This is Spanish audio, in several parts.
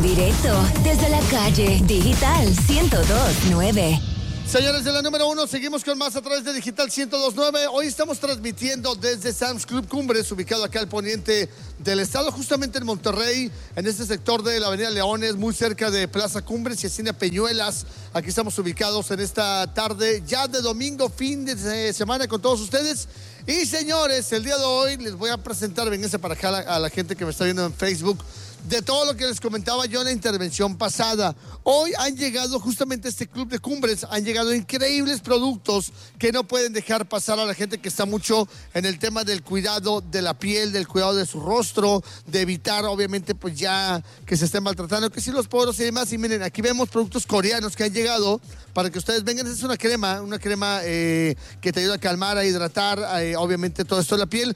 directo desde la calle Digital 102.9. Señores de la número 1, seguimos con más a través de Digital 102.9. Hoy estamos transmitiendo desde Sam's Club Cumbres, ubicado acá al poniente del estado, justamente en Monterrey, en este sector de la avenida Leones, muy cerca de Plaza Cumbres y Hacienda Peñuelas. Aquí estamos ubicados en esta tarde, ya de domingo, fin de semana con todos ustedes. Y señores, el día de hoy les voy a presentar, vénganse para acá a la gente que me está viendo en Facebook, de todo lo que les comentaba yo en la intervención pasada. Hoy han llegado justamente a este club de Cumbres, han llegado increíbles productos que no pueden dejar pasar a la gente que está mucho en el tema del cuidado de la piel, del cuidado de su rostro, de evitar obviamente pues ya que se estén maltratando, que sí los poros y demás. Y miren, aquí vemos productos coreanos que han llegado para que ustedes vengan. Es una crema que te ayuda a calmar, a hidratar, obviamente todo esto de la piel.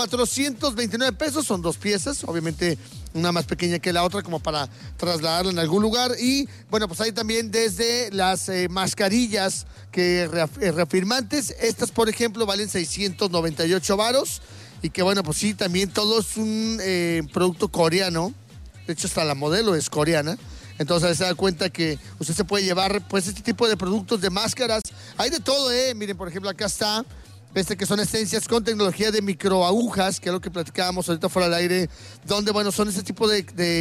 429 pesos, son 2 piezas, obviamente una más pequeña que la otra como para trasladarla en algún lugar. Y bueno, pues hay también desde las mascarillas que reafirmantes. Estas, por ejemplo, valen 698 varos. Y que bueno, pues sí, también todo es un producto coreano. De hecho, hasta la modelo es coreana. Entonces se da cuenta que usted se puede llevar pues este tipo de productos, de máscaras. Hay de todo, miren, por ejemplo, acá está que son esencias con tecnología de microagujas, que es lo que platicábamos ahorita fuera del aire, donde, bueno, son ese tipo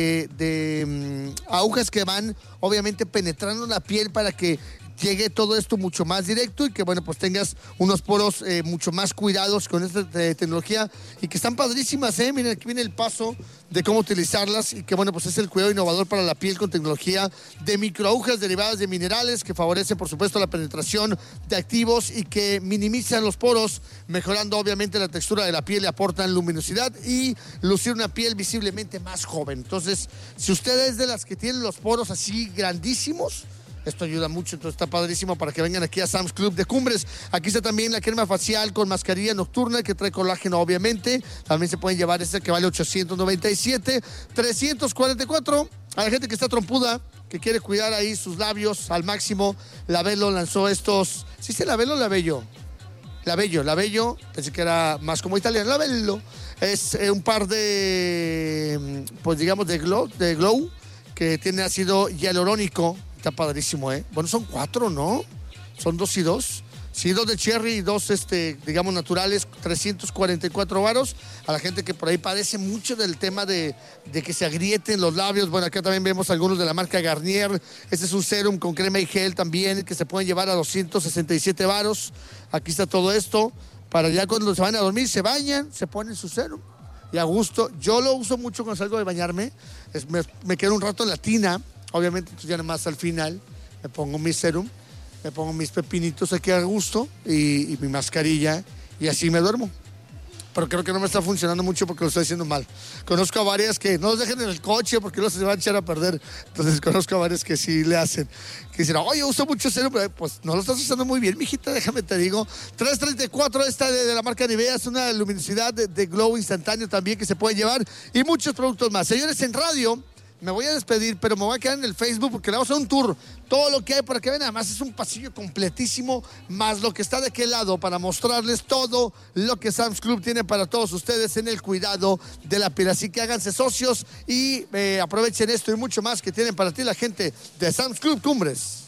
de agujas que van, obviamente, penetrando la piel para que llegue todo esto mucho más directo y que, bueno, pues tengas unos poros mucho más cuidados con esta tecnología y que están padrísimas, miren, aquí viene el paso de cómo utilizarlas y que, bueno, pues es el cuidado innovador para la piel con tecnología de microagujas derivadas de minerales que favorecen, por supuesto, la penetración de activos y que minimizan los poros, mejorando, obviamente, la textura de la piel y aportan luminosidad y lucir una piel visiblemente más joven. Entonces, si usted es de las que tienen los poros así grandísimos, esto ayuda mucho, entonces está padrísimo para que vengan aquí a Sam's Club de Cumbres. Aquí está también la crema facial con mascarilla nocturna que trae colágeno, obviamente. También se pueden llevar este que vale 897, 344. A la gente que está trompuda, que quiere cuidar ahí sus labios al máximo, Labello lanzó estos. ¿Sí es Labello o Labello? Labello, pensé que era más como italiano. Labello es un par de, pues digamos, de glow, que tiene ácido hialurónico. Está padrísimo, Bueno, son 4, ¿no? Son 2 y 2. Sí, 2 de cherry y 2, digamos, naturales, 344 varos. A la gente que por ahí padece mucho del tema de que se agrieten los labios. Bueno, acá también vemos algunos de la marca Garnier. Este es un serum con crema y gel también, que se pueden llevar a 267 varos. Aquí está todo esto. Para ya cuando se van a dormir, se bañan, se ponen su serum. Y a gusto. Yo lo uso mucho cuando salgo de bañarme. Me quedo un rato en la tina. Obviamente, entonces ya nada más al final me pongo mi serum, me pongo mis pepinitos aquí a gusto y mi mascarilla y así me duermo. Pero creo que no me está funcionando mucho porque lo estoy haciendo mal. Conozco a varias que no los dejen en el coche porque los se van a echar a perder. Entonces conozco a varias que sí le hacen. Que dicen, oye, uso mucho serum, pero pues no lo estás usando muy bien, mijita, déjame te digo. 334, esta de la marca Nivea, es una luminosidad de glow instantáneo también que se puede llevar y muchos productos más. Señores, en radio me voy a despedir, pero me voy a quedar en el Facebook porque le vamos a hacer un tour. Todo lo que hay para que vean, además es un pasillo completísimo, más lo que está de aquel lado para mostrarles todo lo que Sam's Club tiene para todos ustedes en el cuidado de la piel. Así que háganse socios y aprovechen esto y mucho más que tienen para ti la gente de Sam's Club Cumbres.